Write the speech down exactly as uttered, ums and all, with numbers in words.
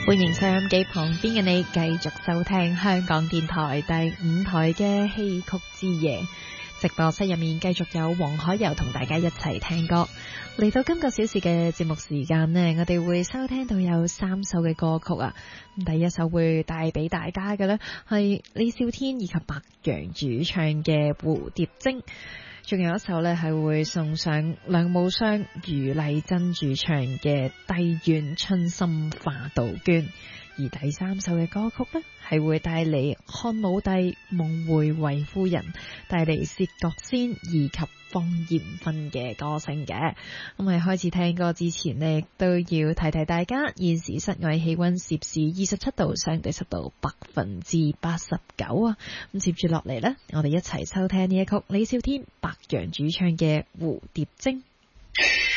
歡迎收音機旁邊嘅你繼續收聽香港電台第五台嘅戲曲之夜直播室，入面繼續有黃海柔同大家一齊聽歌。嚟到今個小時嘅節目時間呢，我哋會收聽到有三首嘅歌曲啊。第一首會帶俾大家嘅呢係李少天以及白楊主唱嘅《蝴蝶精》，仲有一首呢係會送上梁無雙、余麗珍主唱嘅《帝苑春心化杜鵑》，而第三首嘅歌曲呢係會帶嚟漢武帝夢會衛夫人，帶嚟薛覺先以及方艷芬嘅歌聲嘅。咁喺開始聽歌之前呢，都要提提大家，現時室外氣溫攝氏二十七度，相對濕度百分之八十九啊。咁接住落嚟呢，我哋一齊收聽呢一曲李少天、白楊主唱嘅《蝴蝶精》。